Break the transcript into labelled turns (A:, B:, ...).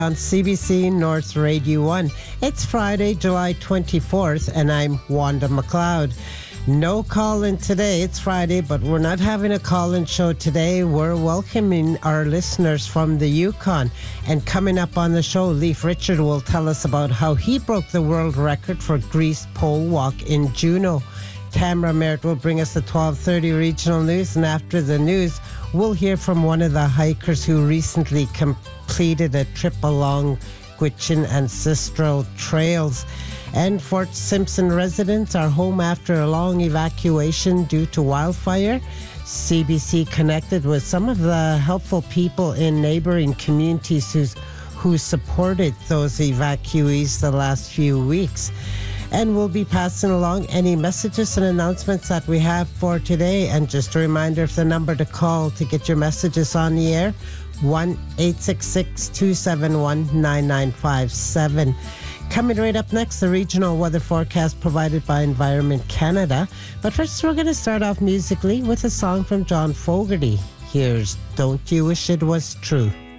A: on CBC North Radio 1. It's Friday, July 24th, and I'm Wanda McLeod. No call-in today. It's Friday, but we're not having a call-in show today. We're welcoming our listeners from the Yukon. And coming up on the show, Leif Richard will tell us about how he broke the world record for Greece pole walk in Juneau. Tamara Merritt will bring us the 12:30 regional news, and after the news, we'll hear from one of the hikers who recently completed a trip along Gwich'in and Sistro trails. And Fort Simpson residents are home after a long evacuation due to wildfire. CBC connected with some of the helpful people in neighboring communities who supported those evacuees the last few weeks. And we'll be passing along any messages and announcements that we have for today. And just a reminder of the number to call to get your messages on the air, 1-866-271-9957. Coming right up next, the regional weather forecast provided by Environment Canada. But first, we're going to start off musically with a song from John Fogerty. Here's Don't You Wish It Was True.